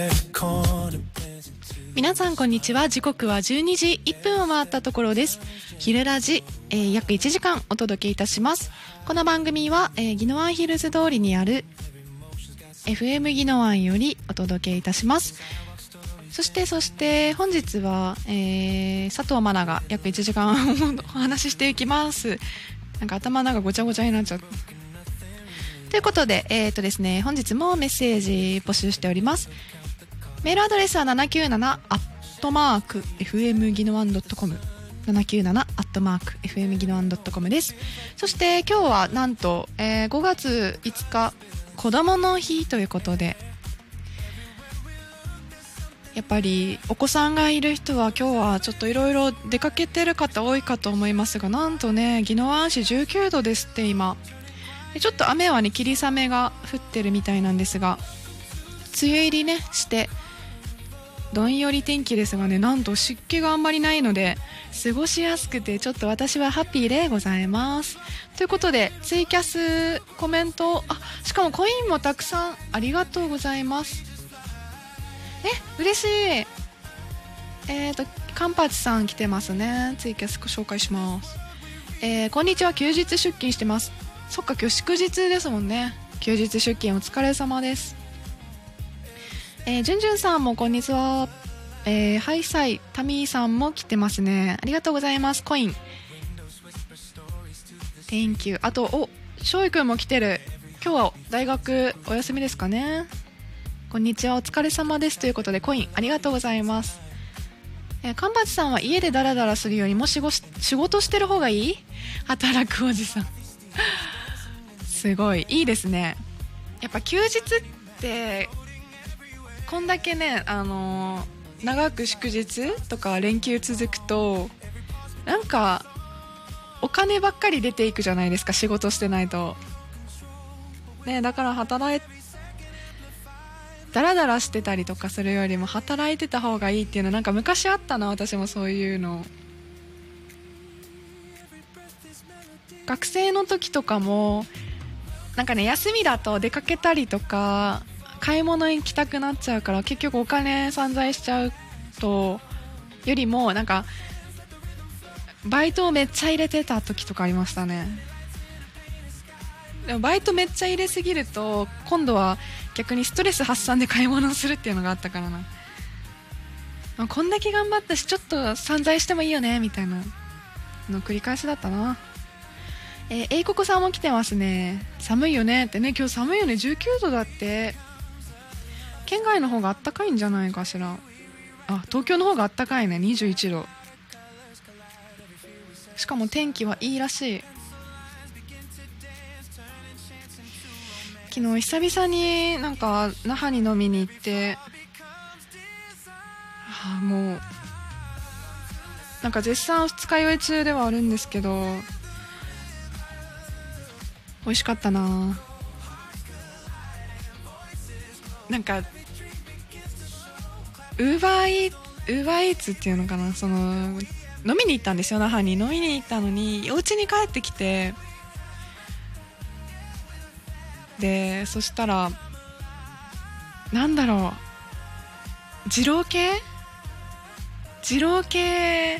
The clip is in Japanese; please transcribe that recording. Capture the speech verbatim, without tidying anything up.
皆さんこんにちは。時刻はじゅうにじいっぷんを回ったところです。昼ラジ、えー、約いちじかんお届けいたします。この番組は、えー、宜野湾ヒルズ通りにある エフエム 宜野湾よりお届けいたします。そしてそして本日は、えー、佐藤愛菜が約いちじかんお話ししていきます。なんか頭の中ごちゃごちゃになっちゃうということで、えーとですね、本日もメッセージ募集しております。メールアドレスはななきゅうななアットマークエフエムギノワンドットコム ななきゅうななアットマークエフエムギノワンドットコム です。そして今日はなんと、えー、ごがついつか子どもの日ということで、やっぱりお子さんがいる人は今日はちょっといろいろ出かけてる方多いかと思いますが、なんとね、宜野湾市じゅうきゅうどですって今。ちょっと雨はね、霧雨が降ってるみたいなんですが、梅雨入りねしてどんより天気ですがね、なんと湿気があんまりないので過ごしやすくて、ちょっと私はハッピーでございます。ということでツイキャスコメント、あ、しかもコインもたくさんありがとうございます。え、嬉しい。えーとカンパチさん来てますね。ツイキャス紹介します。えー、こんにちは。休日出勤してます。そっか、今日祝日ですもんね。休日出勤お疲れ様です。えー、じゅんじゅんさんもこんにちは。えー、ハイサイタミーさんも来てますね。ありがとうございます。コイン Thank you。 あと、お、翔くんも来てる。今日は大学お休みですかね。こんにちは、お疲れ様ですということでコインありがとうございます。えー、カンパチさんは家でダラダラするよりも仕事仕事してる方がいい？働くおじさんすごいいいですね。やっぱ休日ってこんだけね、あのー、長く祝日とか連休続くとなんかお金ばっかり出ていくじゃないですか、仕事してないとね。だから働いダラダラしてたりとかするよりも働いてた方がいいっていうのなんか昔あったな。私もそういうの学生の時とかもなんかね、休みだと出かけたりとか買い物行きたくなっちゃうから、結局お金散財しちゃうとよりもなんかバイトをめっちゃ入れてた時とかありましたね。でもバイトめっちゃ入れすぎると今度は逆にストレス発散で買い物するっていうのがあったからな。まあ、こんだけ頑張ったしちょっと散財してもいいよねみたいなの繰り返しだったな。えー、英国さんも来てますね。寒いよねってね。今日寒いよね。じゅうきゅうどだって。県外の方があったかいんじゃないかしら。あ、東京の方があったかいね。にじゅういちど。しかも天気はいいらしい。昨日久々になんか那覇に飲みに行って、はあ、もうなんか絶賛二日酔い中ではあるんですけど美味しかったな。なんかウーバーイーウーバーイーツっていうのかな、その飲みに行ったんですよ。那覇に飲みに行ったのにお家に帰ってきて、でそしたらなんだろう、二郎系二郎系